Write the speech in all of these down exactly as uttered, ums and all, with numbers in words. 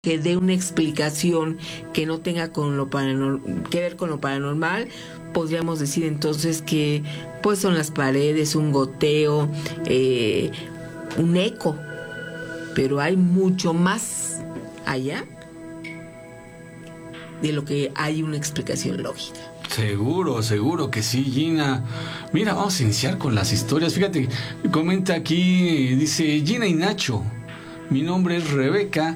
que dé una explicación que no tenga con lo paranor- que ver con lo paranormal, podríamos decir entonces que pues son las paredes, un goteo, eh, un eco, pero hay mucho más allá de lo que hay una explicación lógica. Seguro, seguro que sí, Gina. Mira, vamos a iniciar con las historias. Fíjate, comenta aquí, dice Gina y Nacho, mi nombre es Rebeca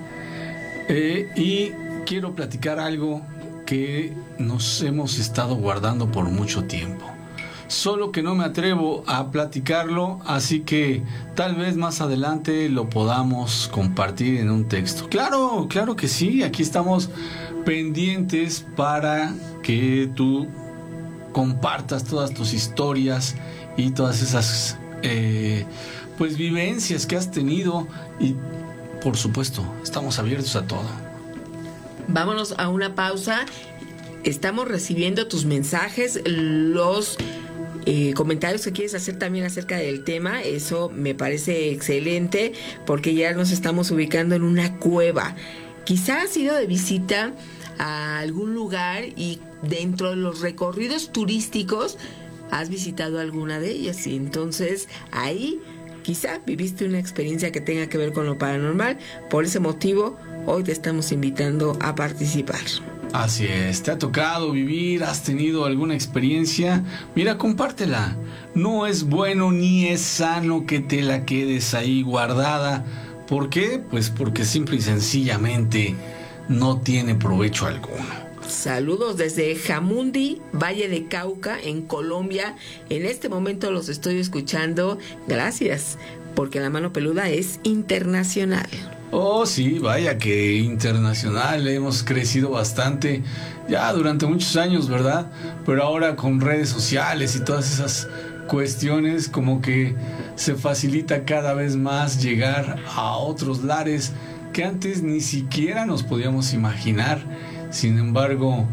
eh, y quiero platicar algo que nos hemos estado guardando por mucho tiempo. Solo que no me atrevo a platicarlo, así que tal vez más adelante lo podamos compartir en un texto. Claro, claro que sí, aquí estamos pendientes para que tú compartas todas tus historias y todas esas eh, pues vivencias que has tenido, y por supuesto estamos abiertos a todo. Vámonos a una pausa. Estamos recibiendo tus mensajes, los eh, comentarios que quieres hacer también acerca del tema. Eso me parece excelente porque ya nos estamos ubicando en una cueva. Quizás has ido de visita a algún lugar y dentro de los recorridos turísticos has visitado alguna de ellas, y entonces ahí quizá viviste una experiencia que tenga que ver con lo paranormal. Por ese motivo hoy te estamos invitando a participar. Así es, ¿te ha tocado vivir? ¿Has tenido alguna experiencia? Mira, compártela. No es bueno ni es sano que te la quedes ahí guardada. ¿Por qué? Pues porque simple y sencillamente no tiene provecho alguno. Saludos desde Jamundi, Valle de Cauca, en Colombia. En este momento los estoy escuchando. Gracias, porque La Mano Peluda es internacional. Oh, sí, vaya que internacional. Hemos crecido bastante ya durante muchos años, ¿verdad? Pero ahora con redes sociales y todas esas cuestiones, como que se facilita cada vez más llegar a otros lares que antes ni siquiera nos podíamos imaginar. Sin embargo,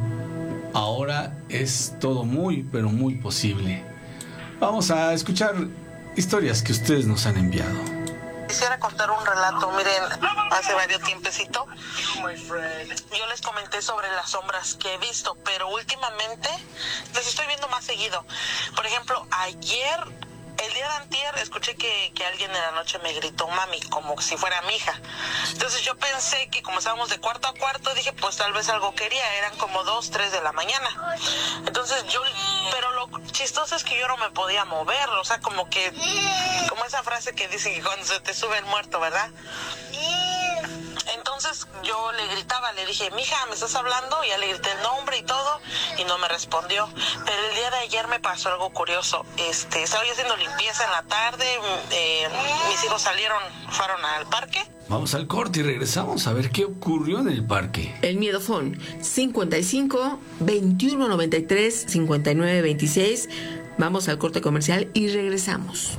ahora es todo muy, pero muy posible. Vamos a escuchar historias que ustedes nos han enviado. Quisiera contar un relato. Miren, hace varios tiempecito yo les comenté sobre las sombras que he visto, pero últimamente las estoy viendo más seguido. Por ejemplo, ayer, el día de antier, escuché que, que alguien en la noche me gritó mami, como si fuera mi hija. Entonces yo pensé que como estábamos de cuarto a cuarto, dije pues tal vez algo quería. Eran como dos, tres de la mañana. Entonces yo, pero lo chistoso es que yo no me podía mover. O sea, como que, como esa frase que dice que cuando se te sube el muerto, ¿verdad? Entonces yo le gritaba, le dije, mija, ¿me estás hablando? Y ya le grité el nombre y todo, y no me respondió. Pero el día de ayer me pasó algo curioso. Este, estaba yo haciendo limpieza en la tarde, eh, mis hijos salieron, fueron al parque. Vamos al corte y regresamos a ver qué ocurrió en el parque. El miedofón cincuenta y cinco, veintiuno noventa y tres, cincuenta y nueve veintiséis. Vamos al corte comercial y regresamos.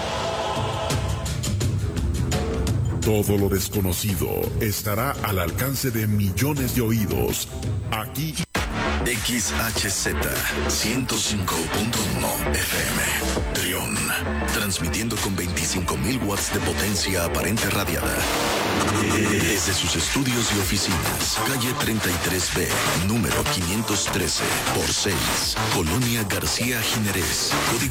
Todo lo desconocido estará al alcance de millones de oídos. Aquí X H Z ciento cinco punto uno F M Trión, transmitiendo con veinticinco mil watts de potencia aparente radiada desde sus estudios y oficinas, calle treinta y tres B, número quinientos trece por seis, Colonia García Jiménez, código